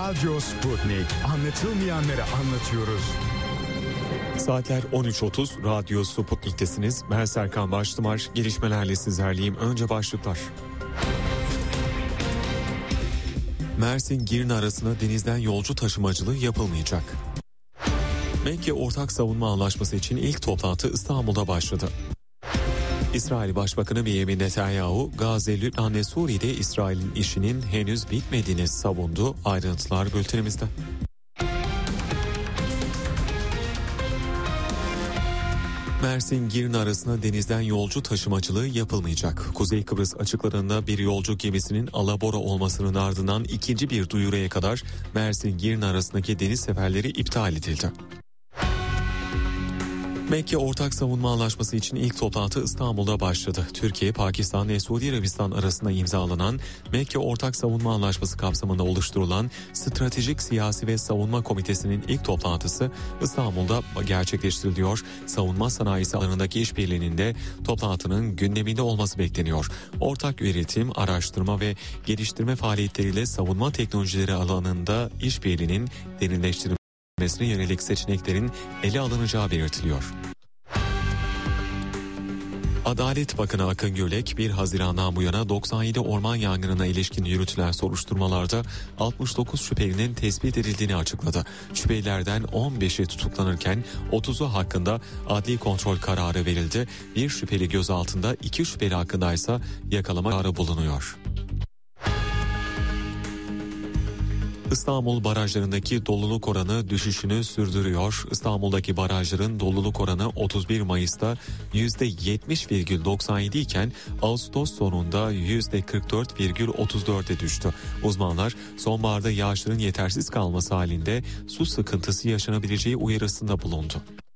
Radyo Sputnik. Anlatılmayanları anlatıyoruz. Saatler 13.30, Radyo Sputnik'tesiniz. Ben Serkan Baştımar, gelişmelerle sizlerleyim. Önce başlıklar. Mersin-Girne arasında denizden yolcu taşımacılığı yapılmayacak. Mekke Ortak Savunma Anlaşması için ilk toplantı İstanbul'da başladı. İsrail Başbakanı Benjamin Netanyahu, Gazze, Lübnan ve Suriye'de İsrail'in işinin henüz bitmediğini savundu. Ayrıntılar bültenimizde. Mersin-Girne arasında denizden yolcu taşımacılığı yapılmayacak. Kuzey Kıbrıs açıklarında bir yolcu gemisinin alabora olmasının ardından ikinci bir duyuruya kadar Mersin-Girne arasındaki deniz seferleri iptal edildi. Mekke Ortak Savunma Anlaşması için ilk toplantı İstanbul'da başladı. Türkiye, Pakistan ve Suudi Arabistan arasında imzalanan Mekke Ortak Savunma Anlaşması kapsamında oluşturulan Stratejik Siyasi ve Savunma Komitesi'nin ilk toplantısı İstanbul'da gerçekleştiriliyor. Savunma sanayisi alanındaki işbirliğinin de toplantının gündeminde olması bekleniyor. Ortak üretim, araştırma ve geliştirme faaliyetleriyle savunma teknolojileri alanında işbirliğinin derinleştirilmesine yönelik seçeneklerin ele alınacağı belirtiliyor. Adalet Bakanı Akın Gürlek 1 Haziran'dan bu yana 97 orman yangınına ilişkin yürütülen soruşturmalarda 69 şüphelinin tespit edildiğini açıkladı. Şüphelilerden 15'i tutuklanırken 30'u hakkında adli kontrol kararı verildi. Bir şüpheli gözaltında, 2 şüpheli hakkında ise yakalama kararı bulunuyor. İstanbul barajlarındaki doluluk oranı düşüşünü sürdürüyor. İstanbul'daki barajların doluluk oranı 31 Mayıs'ta %70,97 iken Ağustos sonunda %44,34'e düştü. Uzmanlar sonbaharda yağışların yetersiz kalması halinde su sıkıntısı yaşanabileceği uyarısında bulundu.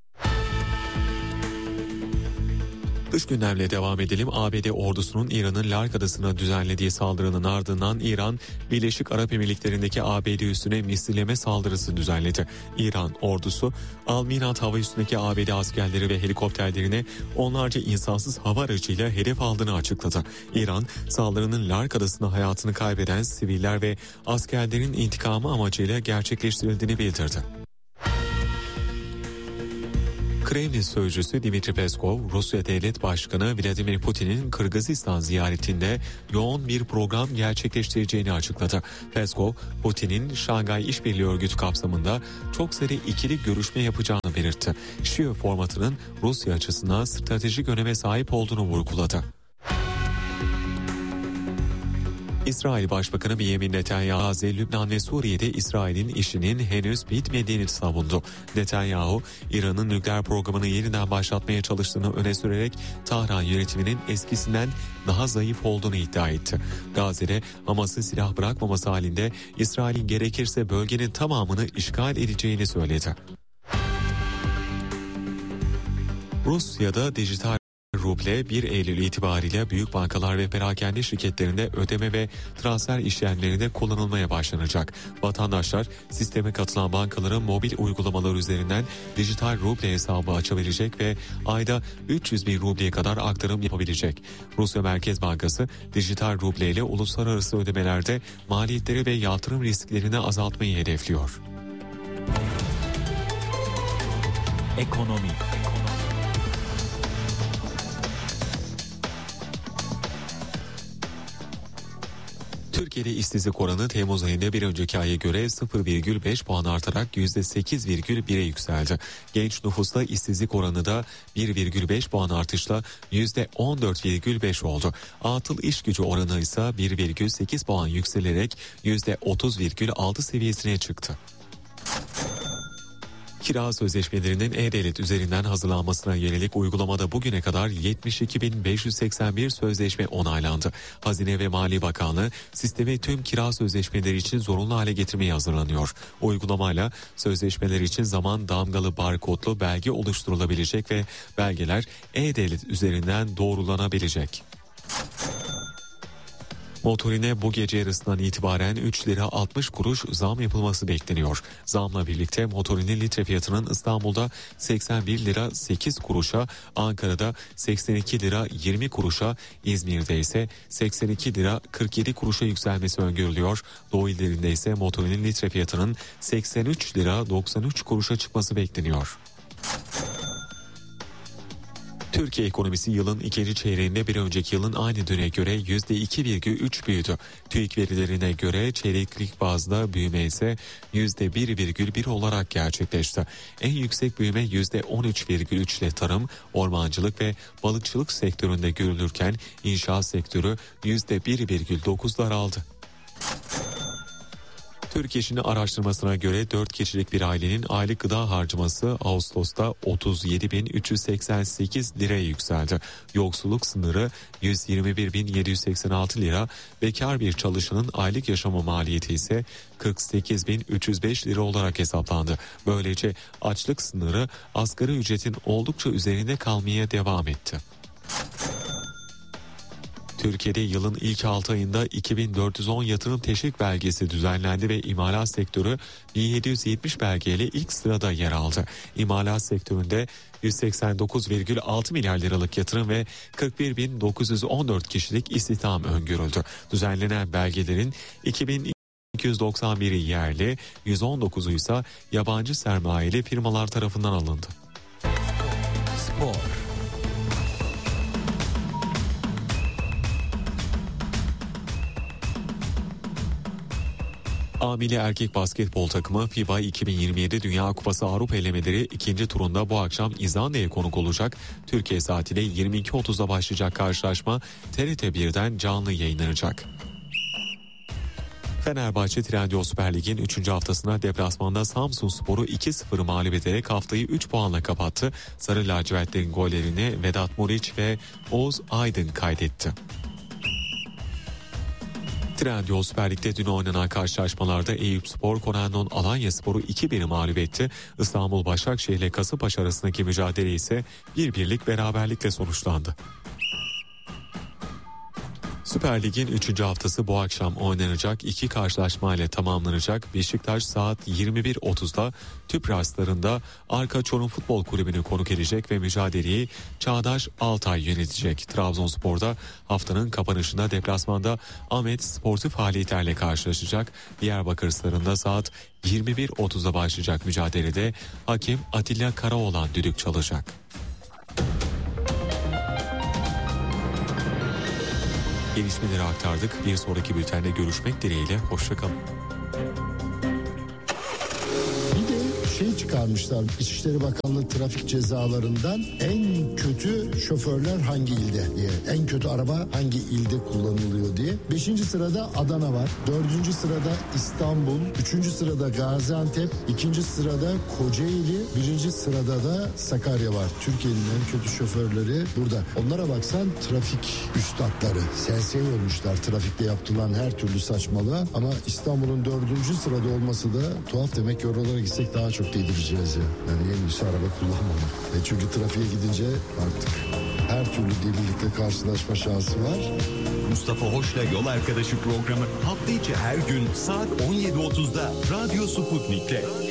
Dış gündemle devam edelim. ABD ordusunun İran'ın Lark Adası'na düzenlediği saldırının ardından İran, Birleşik Arap Emirlikleri'ndeki ABD üssüne misilleme saldırısı düzenledi. İran ordusu, Al-Minat hava üssündeki ABD askerleri ve helikopterlerine onlarca insansız hava aracıyla hedef aldığını açıkladı. İran, saldırının Lark Adası'nda hayatını kaybeden siviller ve askerlerin intikamı amacıyla gerçekleştirildiğini bildirdi. Kremlin sözcüsü Dmitri Peskov, Rusya Devlet Başkanı Vladimir Putin'in Kırgızistan ziyaretinde yoğun bir program gerçekleştireceğini açıkladı. Peskov, Putin'in Şangay İşbirliği Örgütü kapsamında çok sayıda ikili görüşme yapacağını belirtti. Şio formatının Rusya açısından stratejik öneme sahip olduğunu vurguladı. İsrail Başbakanı Benjamin Netanyahu, Gazze, Lübnan ve Suriye'de İsrail'in işinin henüz bitmediğini savundu. Netanyahu, İran'ın nükleer programını yeniden başlatmaya çalıştığını öne sürerek Tahran yönetiminin eskisinden daha zayıf olduğunu iddia etti. Gazze'de Hamas'ın silah bırakmaması halinde İsrail'in gerekirse bölgenin tamamını işgal edeceğini söyledi. Rusya'da dijital ruble 1 Eylül itibariyle büyük bankalar ve perakende şirketlerinde ödeme ve transfer işlemlerinde kullanılmaya başlanacak. Vatandaşlar sisteme katılan bankaların mobil uygulamalar üzerinden dijital ruble hesabı açabilecek ve ayda 300 bin rubleye kadar aktarım yapabilecek. Rusya Merkez Bankası dijital ruble ile uluslararası ödemelerde maliyetleri ve yatırım risklerini azaltmayı hedefliyor. Ekonomi. Türkiye'de işsizlik oranı Temmuz ayında bir önceki aya göre 0,5 puan artarak %8,1'e yükseldi. Genç nüfusta işsizlik oranı da 1,5 puan artışla %14,5 oldu. Atıl iş gücü oranı ise 1,8 puan yükselerek %30,6 seviyesine çıktı. Kira sözleşmelerinin E-Devlet üzerinden hazırlanmasına yönelik uygulamada bugüne kadar 72.581 sözleşme onaylandı. Hazine ve Maliye Bakanlığı sistemi tüm kira sözleşmeleri için zorunlu hale getirmeye hazırlanıyor. Uygulamayla sözleşmeler için zaman damgalı barkodlu belge oluşturulabilecek ve belgeler E-Devlet üzerinden doğrulanabilecek. Motorine bu gece yarısından itibaren 3 lira 60 kuruş zam yapılması bekleniyor. Zamla birlikte motorinin litre fiyatının İstanbul'da 81 lira 8 kuruşa, Ankara'da 82 lira 20 kuruşa, İzmir'de ise 82 lira 47 kuruşa yükselmesi öngörülüyor. Doğu illerinde ise motorinin litre fiyatının 83 lira 93 kuruşa çıkması bekleniyor. Türkiye ekonomisi yılın ikinci çeyreğinde bir önceki yılın aynı döneme göre %2,3 büyüdü. TÜİK verilerine göre çeyreklik bazda büyüme ise %1,1 olarak gerçekleşti. En yüksek büyüme %13,3 ile tarım, ormancılık ve balıkçılık sektöründe görülürken inşaat sektörü %1,9 daraldı. Türk İş'in araştırmasına göre 4 kişilik bir ailenin aylık gıda harcaması Ağustos'ta 37.388 liraya yükseldi. Yoksulluk sınırı 121.786 lira, bekar bir çalışanın aylık yaşama maliyeti ise 48.305 lira olarak hesaplandı. Böylece açlık sınırı asgari ücretin oldukça üzerinde kalmaya devam etti. Türkiye'de yılın ilk 6 ayında 2410 yatırım teşvik belgesi düzenlendi ve imalat sektörü 1770 belgeyle ilk sırada yer aldı. İmalat sektöründe 189,6 milyar liralık yatırım ve 41.914 kişilik istihdam öngörüldü. Düzenlenen belgelerin 2291'i yerli, 119'u ise yabancı sermayeli firmalar tarafından alındı. Spor. A milli erkek basketbol takımı FIBA 2027 Dünya Kupası Avrupa elemeleri ikinci turunda bu akşam İzlanda'ya konuk olacak. Türkiye saatiyle 22.30'da başlayacak karşılaşma TRT 1'den canlı yayınlanacak. Fenerbahçe Trendyol Süper Lig'in 3. haftasına deplasmanda Samsunspor'u 2-0 mağlup ederek haftayı 3 puanla kapattı. Sarı lacivertlerin gollerini Vedat Muriç ve Oğuz Aydın kaydetti. Trendyol Süper Lig'de dün oynanan karşılaşmalarda Eyüpspor Konannon Alanyaspor'u 2-1 mağlup etti. İstanbul Başakşehir ile Kasımpaşa arasındaki mücadele ise 1-1'lik beraberlikle sonuçlandı. Süper Lig'in 3. haftası bu akşam oynanacak 2 karşılaşma ile tamamlanacak. Beşiktaş saat 21.30'da Tüpraşlarında Arka Çorum Futbol Kulübü'nü konuk edecek ve mücadeleyi Çağdaş Altay yönetecek. Trabzonspor'da haftanın kapanışında deplasmanda Ahmet Sportif Faaliyetlerle karşılaşacak. Diyarbakırlarında saat 21.30'da başlayacak mücadelede hakem Atilla Karaoğlan düdük çalacak. Gelişmeleri aktardık. Bir sonraki bültende görüşmek dileğiyle. Hoşçakalın. Bir de çıkarmışlar. İçişleri Bakanlığı trafik cezalarından en kötü şoförler hangi ilde diye. En kötü araba hangi ilde kullanılıyor diye. 5. sırada Adana var. 4. sırada İstanbul. 3. sırada Gaziantep. 2. sırada Kocaeli. 1. sırada da Sakarya var. Türkiye'nin en kötü şoförleri burada. Onlara baksan trafik üstadları. Sensey olmuşlar trafikte yapılan her türlü saçmalığa. Ama İstanbul'un 4. sırada olması da tuhaf. Demek ki oralara gitsek daha çok değdireceğiz ya. Yani en iyisi araba kullanmamak. Çünkü trafiğe gidince artık her türlü delilikle karşılaşma şansı var. Mustafa Hoş'la Yol Arkadaşı programı hafta içi her gün saat 17.30'da Radyo Sputnik'te.